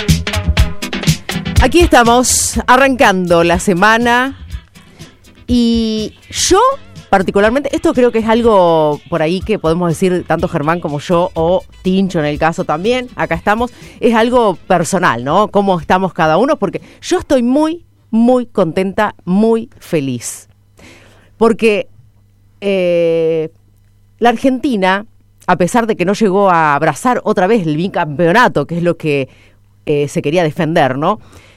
Aquí estamos, arrancando la semana, y yo particularmente, esto creo que es algo por ahí que podemos decir tanto Germán como yo, o Tincho en el caso también, acá estamos, es algo personal, ¿no? Cómo estamos cada uno, porque yo estoy muy, muy contenta, muy feliz. Porque la Argentina, a pesar de que no llegó a abrazar otra vez el bicampeonato, que es lo que se quería defender, ¿no?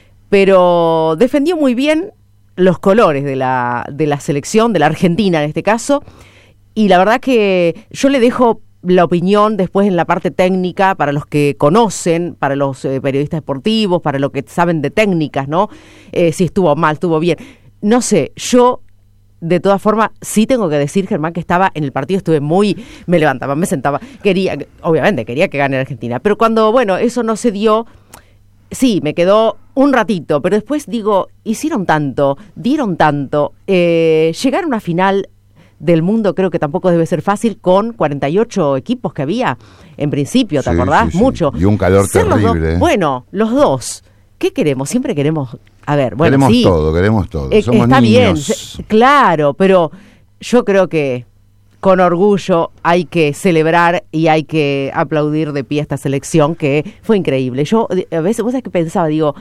Pero defendió muy bien los colores de la selección, de la Argentina en este caso, y la verdad que yo le dejo la opinión después en la parte técnica para los que conocen, para los periodistas deportivos, para los que saben de técnicas, ¿no? Si estuvo mal, estuvo bien. No sé, yo de todas formas sí tengo que decir, Germán, que estaba en el partido, me levantaba, me sentaba, obviamente quería que gane la Argentina, pero cuando, bueno, eso no se dio, sí, me quedó un ratito, pero después digo, hicieron tanto, dieron tanto, llegar a una final del mundo creo que tampoco debe ser fácil con 48 equipos que había en principio, ¿te acordás? Sí. Mucho. Y un calor terrible. Bueno, los dos, ¿qué queremos? Siempre queremos, a ver, bueno, queremos sí. Queremos todo. Somos está niños. Bien, claro, pero yo creo que con orgullo hay que celebrar y hay que aplaudir de pie a esta selección que fue increíble. Yo a veces, vos sabés que pensaba, digo,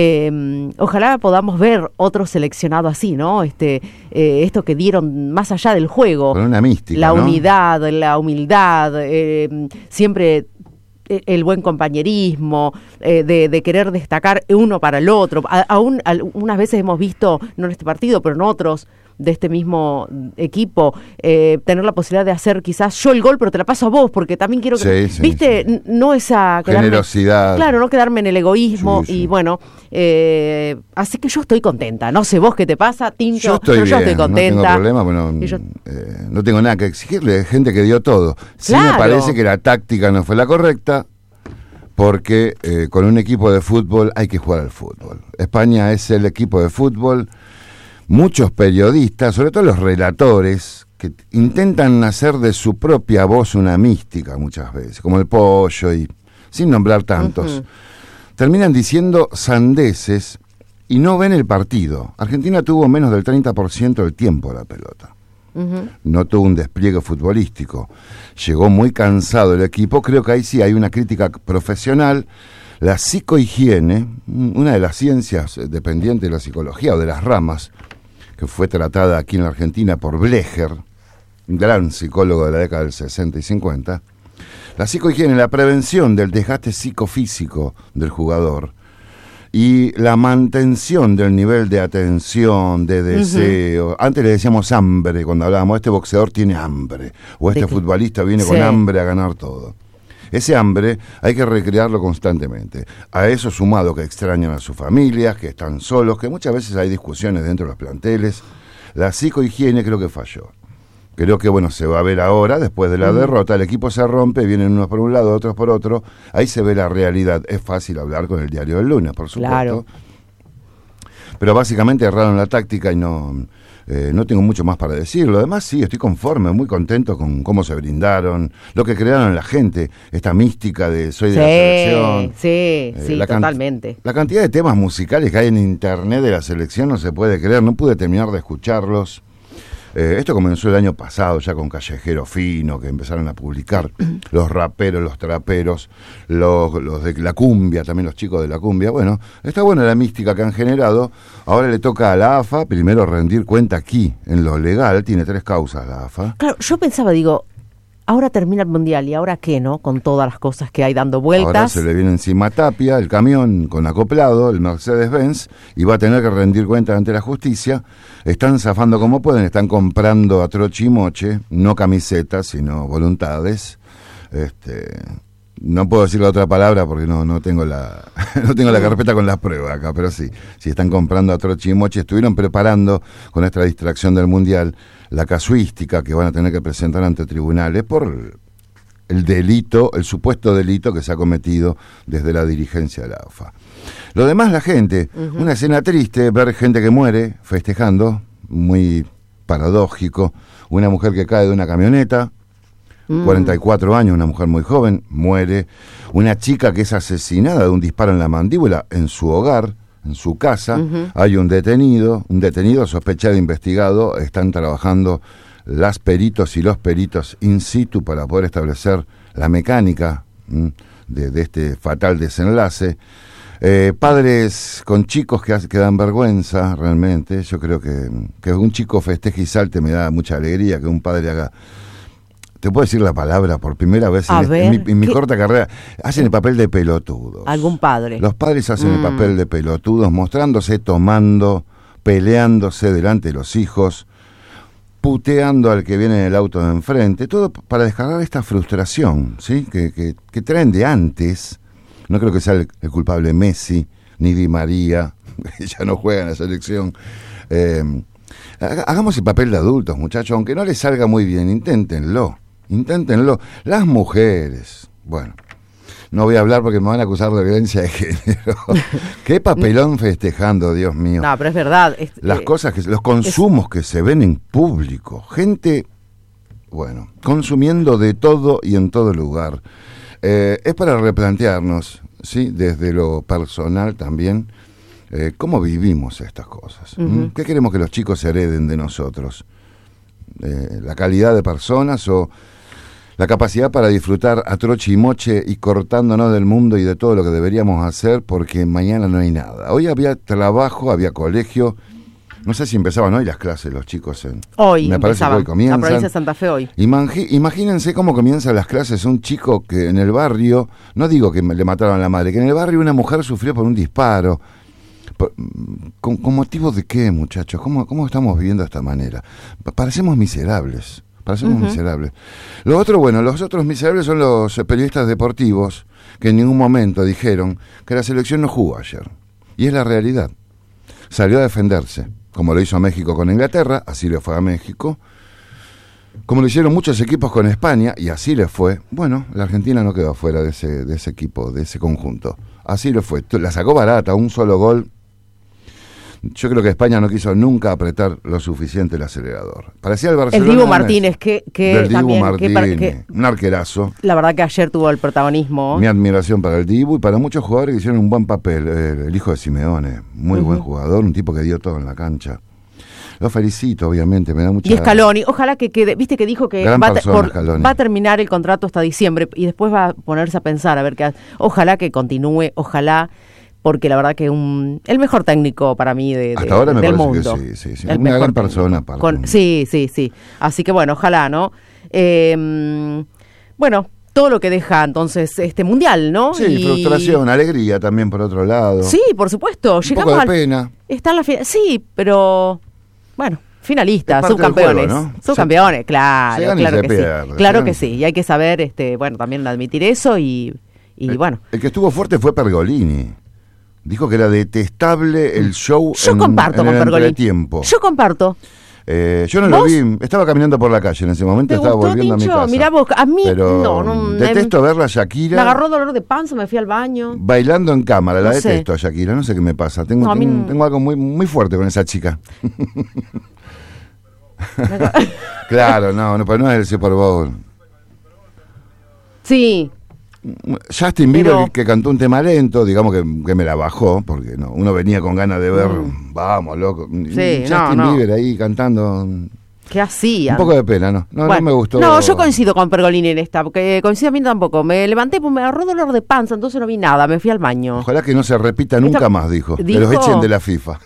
ojalá podamos ver otro seleccionado así, ¿no? Esto que dieron más allá del juego. Con una mística, la ¿no? Unidad, la humildad, siempre el buen compañerismo, de querer destacar uno para el otro. Aún algunas veces hemos visto, no en este partido, pero en otros de este mismo equipo, tener la posibilidad de hacer quizás yo el gol, pero te la paso a vos, porque también quiero que, ¿viste? Sí. No esa generosidad. Claro, no quedarme en el egoísmo, y bueno, así que yo estoy contenta. No sé vos qué te pasa, Tincho, pero yo estoy contenta. No tengo problema, no tengo nada que exigirle, gente que dio todo. Sí, claro. Me parece que la táctica no fue la correcta, porque con un equipo de fútbol hay que jugar al fútbol. España es el equipo de fútbol. Muchos periodistas, sobre todo los relatores, que intentan hacer de su propia voz una mística muchas veces, como el Pollo, y sin nombrar tantos, terminan diciendo sandeces y no ven el partido. Argentina tuvo menos del 30% del tiempo la pelota. No tuvo un despliegue futbolístico. Llegó muy cansado el equipo. Creo que ahí sí hay una crítica profesional. La psicohigiene, una de las ciencias dependientes de la psicología o de las ramas, que fue tratada aquí en la Argentina por Blecher, un gran psicólogo de la década del 60 y 50, la psicohigiene, la prevención del desgaste psicofísico del jugador y la mantención del nivel de atención, de deseo. Antes le decíamos hambre cuando hablábamos, este boxeador tiene hambre, o este futbolista viene con hambre a ganar todo. Ese hambre hay que recrearlo constantemente. A eso sumado que extrañan a sus familias, que están solos, que muchas veces hay discusiones dentro de los planteles. La psicohigiene creo que falló. Creo que, bueno, se va a ver ahora, después de la derrota, el equipo se rompe, vienen unos por un lado, otros por otro. Ahí se ve la realidad. Es fácil hablar con el diario del lunes, por supuesto. Claro. Pero básicamente erraron la táctica y no tengo mucho más para decirlo. Además, sí, estoy conforme, muy contento con cómo se brindaron, lo que crearon en la gente, esta mística de soy de la selección. Sí, totalmente. La cantidad de temas musicales que hay en internet de la selección no se puede creer, no pude terminar de escucharlos. Esto comenzó el año pasado ya con Callejero Fino, que empezaron a publicar los raperos, los traperos, los de la cumbia, también los chicos de la cumbia. Bueno, está buena la mística que han generado. Ahora le toca a la AFA primero rendir cuenta aquí, en lo legal. Tiene 3 causas la AFA. Claro, yo pensaba, digo, ahora termina el Mundial, ¿y ahora qué, no? Con todas las cosas que hay dando vueltas. Ahora se le viene encima a Tapia, el camión con acoplado, el Mercedes-Benz, y va a tener que rendir cuenta ante la justicia. Están zafando como pueden, están comprando a troche y moche, no camisetas, sino voluntades. No puedo decir la otra palabra porque no tengo la carpeta con las pruebas acá, pero sí están comprando a troche y moche. Estuvieron preparando con esta distracción del Mundial la casuística que van a tener que presentar ante tribunales por el delito, el supuesto delito que se ha cometido desde la dirigencia de la AFA. Lo demás, la gente, una escena triste, ver gente que muere festejando, muy paradójico, una mujer que cae de una camioneta, 44 años, una mujer muy joven, muere. Una chica que es asesinada de un disparo en la mandíbula en su hogar, en su casa. Hay un detenido sospechado, investigado. Están trabajando las peritos y los peritos in situ para poder establecer la mecánica de este fatal desenlace. Padres con chicos que dan vergüenza, realmente. Yo creo que un chico festeje y salte me da mucha alegría, que un padre haga... Te puedo decir la palabra por primera vez en mi corta carrera. Hacen el papel de pelotudos. ¿Algún padre? Los padres hacen el papel de pelotudos, mostrándose, tomando, peleándose delante de los hijos, puteando al que viene en el auto de enfrente, todo para descargar esta frustración, ¿sí? Que traen de antes. No creo que sea el culpable Messi, ni Di María, que ya no juega en la selección. Hagamos el papel de adultos, muchachos, aunque no les salga muy bien, inténtenlo. Las mujeres, bueno, no voy a hablar porque me van a acusar de violencia de género. Qué papelón festejando, Dios mío. No, pero es verdad. Las cosas los consumos que se ven en público, gente, bueno, consumiendo de todo y en todo lugar. Es para replantearnos, ¿sí? Desde lo personal también, cómo vivimos estas cosas. ¿Qué queremos que los chicos hereden de nosotros? ¿La calidad de personas o la capacidad para disfrutar a troche y moche y cortándonos del mundo y de todo lo que deberíamos hacer porque mañana no hay nada? Hoy había trabajo, había colegio. No sé si empezaban hoy las clases los chicos. Hoy me parece que hoy comienzan. La provincia de Santa Fe hoy. Imagínense cómo comienzan las clases. Un chico que en el barrio, no digo que le mataron a la madre, que en el barrio una mujer sufrió por un disparo. ¿Con motivo de qué, muchachos? ¿Cómo estamos viviendo de esta manera? Parecemos miserables. Miserables. Los otros miserables son los periodistas deportivos que en ningún momento dijeron que la selección no jugó ayer. Y es la realidad. Salió a defenderse, como lo hizo México con Inglaterra, así le fue a México. Como lo hicieron muchos equipos con España, y así le fue. Bueno, la Argentina no quedó fuera de ese equipo, de ese conjunto. Así le fue. La sacó barata, un solo gol. Yo creo que España no quiso nunca apretar lo suficiente el acelerador. Parecía el Barcelona. El Dibu Martínez, que Dibu también... Martínez, un arquerazo. La verdad que ayer tuvo el protagonismo. Mi admiración para el Dibu y para muchos jugadores que hicieron un buen papel. El hijo de Simeone, muy buen jugador, un tipo que dio todo en la cancha. Lo felicito, obviamente, me da mucha... Y Scaloni, ojalá que quede, viste que dijo que va a terminar el contrato hasta diciembre y después va a ponerse a pensar, a ver qué hace. Ojalá que continúe, ojalá... Porque la verdad que el mejor técnico para mí hasta ahora me del parece mundo. Que sí. Una gran persona. Sí. Así que bueno, ojalá, ¿no? Bueno, todo lo que deja entonces este mundial, ¿no? Sí, frustración, alegría también por otro lado. Sí, por supuesto. Llegamos un poco de pena. Está en la final. Sí, pero bueno, finalistas, subcampeones. Juego, ¿no? Subcampeones, claro que pierde, sí. Claro que sí. Y hay que saber, bueno, también admitir eso y bueno. El que estuvo fuerte fue Pergolini. Dijo que era detestable el show en el entretiempo. Yo comparto. Yo no lo vi, estaba caminando por la calle en ese momento, estaba volviendo Tincho? a mi casa. Mirá vos, a mí no detesto ver a Shakira. Me agarró dolor de panza, me fui al baño. Bailando en cámara, la detesto a Shakira, no sé qué me pasa. Tengo algo muy, muy fuerte con esa chica. Claro, pero no es el Super Bowl. Sí. Justin Bieber que cantó un tema lento, digamos que me la bajó, porque uno venía con ganas de ver, vamos, loco. Sí, Justin Bieber ahí cantando. ¿Qué hacían? Un poco de pena, ¿no? No me gustó. No, yo coincido con Pergolini en esta, porque coincido a mí tampoco. Me levanté, pues me agarró dolor de panza, entonces no vi nada, me fui al baño. Ojalá que no se repita nunca más, dijo. Que los echen de la FIFA.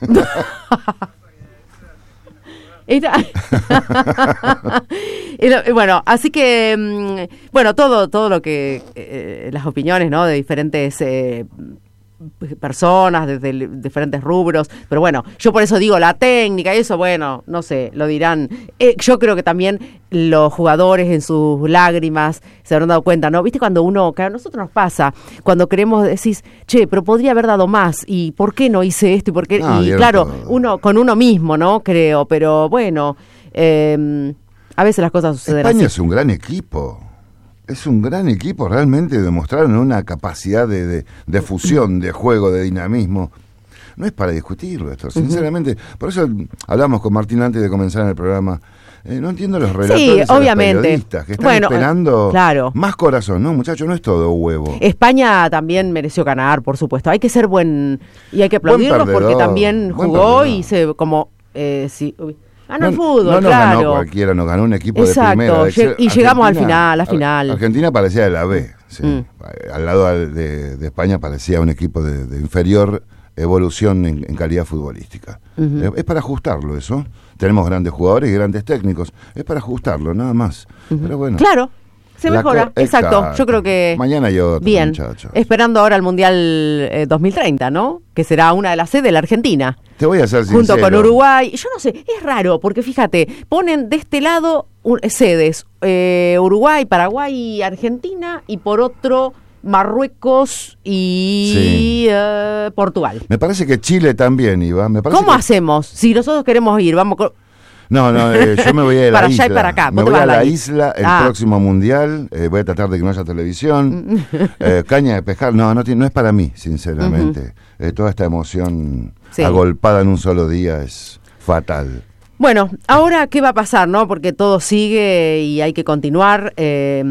Bueno, así que todo lo que las opiniones, ¿no? De diferentes personas, desde diferentes rubros, pero bueno, yo por eso digo la técnica y eso, bueno, no sé, lo dirán. Yo creo que también los jugadores en sus lágrimas se habrán dado cuenta, ¿no? Viste cuando que a nosotros nos pasa, cuando queremos decís, che, pero podría haber dado más, y ¿por qué no hice esto? Y claro, uno con uno mismo, ¿no? Creo, pero bueno, a veces las cosas suceden España así. Es un gran equipo. Es un gran equipo, realmente demostraron una capacidad de fusión, de juego, de dinamismo. no es para discutirlo esto, sinceramente. Por eso hablamos con Martín antes de comenzar en el programa. No entiendo los relatores y obviamente. Los periodistas que están esperando más corazón, ¿no, muchachos? No es todo huevo. España también mereció ganar, por supuesto. Hay que ser y hay que aplaudirlos porque también jugó y se como ganó el fútbol, no ganó cualquiera, nos ganó un equipo de primera. Y llegamos al final, a la final. Argentina parecía de la B, sí. Al lado de España parecía un equipo de inferior evolución en calidad futbolística. Es para ajustarlo eso. Tenemos grandes jugadores y grandes técnicos. Es para ajustarlo, nada más. Pero bueno. Claro. Se mejora, exacto. Yo creo que mañana hay otro, bien, muchachos. Esperando ahora el Mundial 2030, ¿no? Que será una de las sedes de la Argentina. Te voy a ser sincero. Junto con Uruguay. Yo no sé, es raro, porque fíjate, ponen de este lado sedes, Uruguay, Paraguay y Argentina, y por otro Marruecos y Portugal. Me parece que Chile también iba. ¿Cómo hacemos? Si nosotros queremos ir, vamos con... No, yo me voy a ir a la isla. Para allá y para acá. Me voy a la isla el próximo mundial. Voy a tratar de que no haya televisión. Caña de pescar. No es para mí, sinceramente. Toda esta emoción agolpada en un solo día es fatal. Bueno, ahora, ¿qué va a pasar, no? Porque todo sigue y hay que continuar. ¿Qué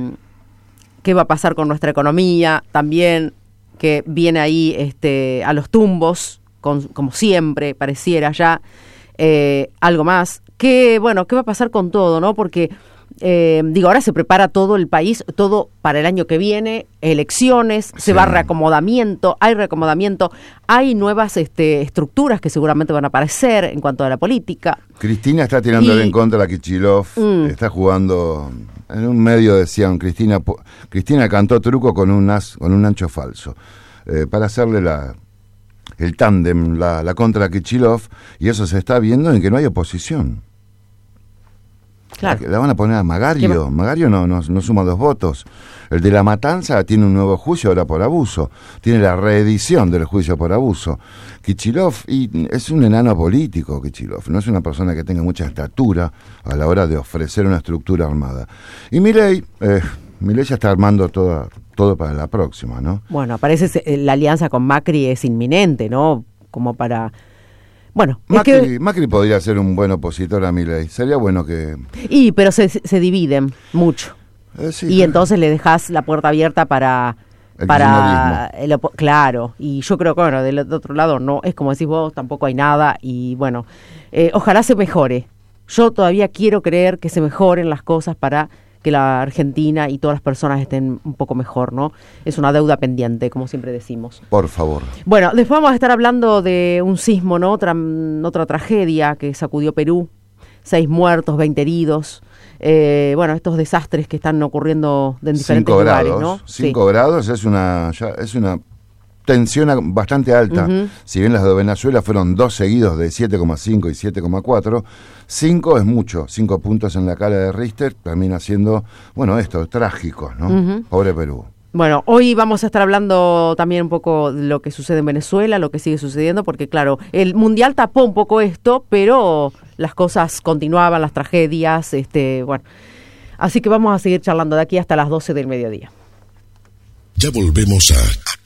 va a pasar con nuestra economía? También que viene ahí a los tumbos, como siempre, pareciera ya. Algo más, ¿qué va a pasar con todo, no? Porque, ahora se prepara todo el país, todo para el año que viene, elecciones, se va a hay reacomodamiento, hay nuevas estructuras que seguramente van a aparecer en cuanto a la política. Cristina está tirándole en contra a Kicillof, está jugando, en un medio decían, Cristina cantó truco con un ancho falso, para hacerle el tándem, la contra Kicillof, y eso se está viendo en que no hay oposición. Claro. La van a poner a Magario. Magario no suma 2 votos. El de La Matanza tiene un nuevo juicio ahora por abuso. Tiene la reedición del juicio por abuso. Kicillof es un enano político, Kicillof. No es una persona que tenga mucha estatura a la hora de ofrecer una estructura armada. Y Milei ya está armando todo para la próxima, ¿no? Bueno, parece la alianza con Macri es inminente, ¿no? Como para... Bueno, Macri podría ser un buen opositor a Milei. Sería bueno que... pero se dividen mucho. Y entonces le dejas la puerta abierta para claro. Y yo creo que, del otro lado no, es como decís vos, tampoco hay nada. Y bueno, ojalá se mejore. Yo todavía quiero creer que se mejoren las cosas para que la Argentina y todas las personas estén un poco mejor, ¿no? Es una deuda pendiente, como siempre decimos. Por favor. Bueno, después vamos a estar hablando de un sismo, ¿no? Otra tragedia que sacudió Perú. 6 muertos, 20 heridos. Estos desastres que están ocurriendo en diferentes lugares, ¿no? 5 grados es una tensión bastante alta. Si bien las de Venezuela fueron 2 seguidos de 7,5 y 7,4, 5 es mucho. 5 puntos en la cara de Richter termina siendo, trágico, ¿no? Pobre Perú. Bueno, hoy vamos a estar hablando también un poco de lo que sucede en Venezuela, lo que sigue sucediendo, porque claro, el Mundial tapó un poco esto, pero las cosas continuaban, las tragedias, así que vamos a seguir charlando de aquí hasta las 12 del mediodía. Ya volvemos a